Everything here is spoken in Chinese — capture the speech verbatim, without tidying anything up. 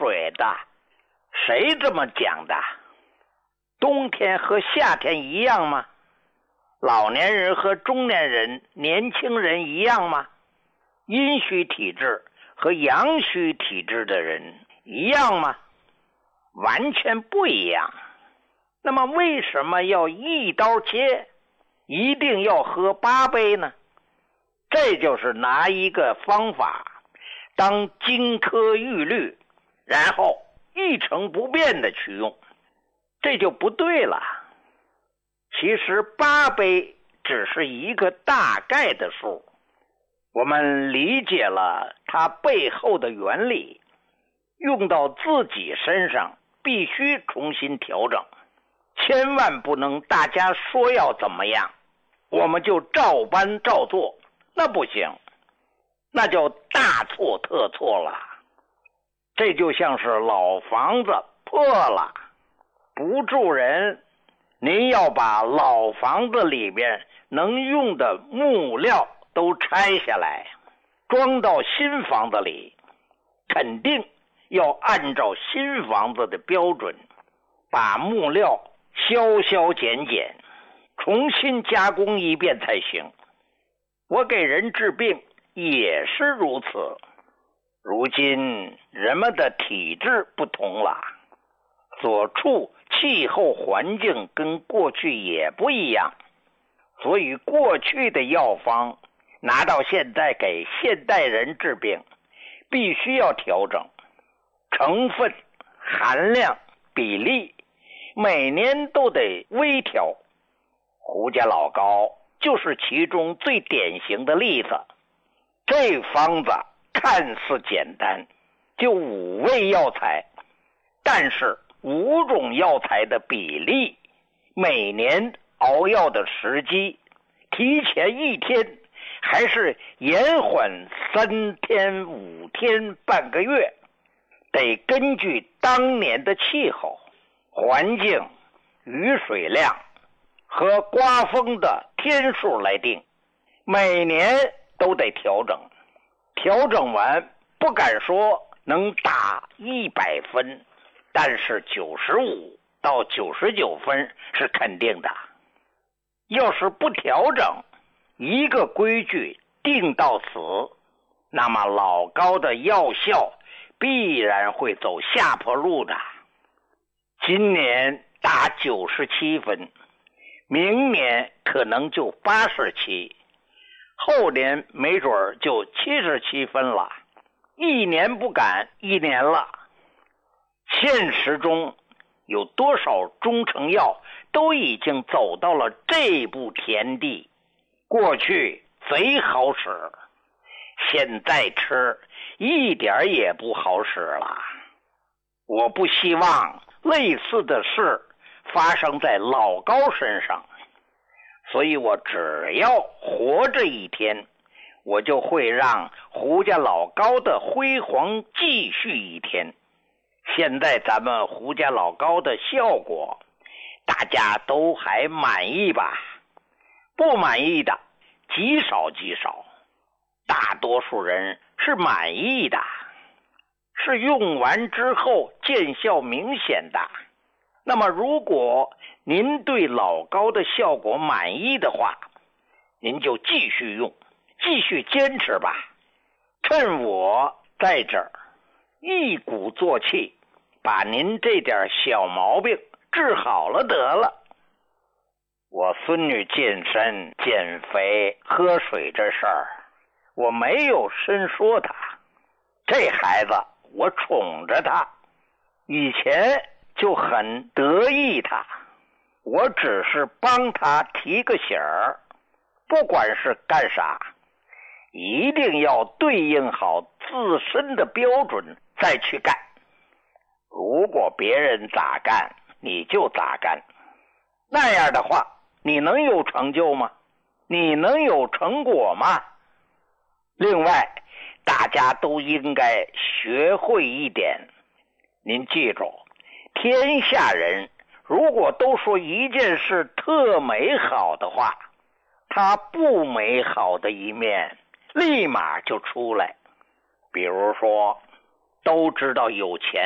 水的。谁这么讲的？冬天和夏天一样吗？老年人和中年人、年轻人一样吗？阴虚体质和阳虚体质的人一样吗？完全不一样。那么为什么要一刀切，一定要喝八杯呢？这就是拿一个方法当金科玉律，然后一成不变的去用，这就不对了。其实八杯只是一个大概的数，我们理解了它背后的原理，用到自己身上必须重新调整，千万不能大家说要怎么样，我们就照搬照做，那不行，那就大错特错了。这就像是老房子破了不住人，您要把老房子里边能用的木料都拆下来装到新房子里，肯定要按照新房子的标准把木料削削减减，重新加工一遍才行。我给人治病也是如此。如今人们的体质不同了，所处气候环境跟过去也不一样，所以过去的药方拿到现在给现代人治病必须要调整，成分、含量、比例每年都得微调。胡家老膏就是其中最典型的例子。这方子看似简单，就五味药材，但是五种药材的比例，每年熬药的时机，提前一天还是延缓三天、五天、半个月，得根据当年的气候、环境、雨水量和刮风的天数来定，每年都得调整。调整完不敢说能打一百分，但是九十五到九十九分是肯定的。要是不调整，一个规矩定到此，那么老膏的药效必然会走下坡路的。今年打九十七分，明年可能就八十七，后年没准就七十七分了，一年不赶一年了。现实中有多少中成药都已经走到了这步田地，过去贼好使，现在吃一点也不好使了。我不希望类似的事发生在老高身上，所以我只要活着一天，我就会让胡家老高的辉煌继续一天。现在咱们胡家老高的效果大家都还满意吧？不满意的极少极少，大多数人是满意的，是用完之后见效明显的。那么如果您对老高的效果满意的话，您就继续用，继续坚持吧。趁我在这儿一鼓作气，把您这点小毛病治好了得了。我孙女健身、减肥、喝水这事儿，我没有深说她。这孩子我宠着她，以前就很得意她，我只是帮她提个醒儿，不管是干啥，一定要对应好自身的标准再去干。如果别人咋干，你就咋干，那样的话，你能有成就吗？你能有成果吗？另外，大家都应该学会一点，您记住，天下人如果都说一件事特美好的话，它不美好的一面立马就出来。比如说，都知道有钱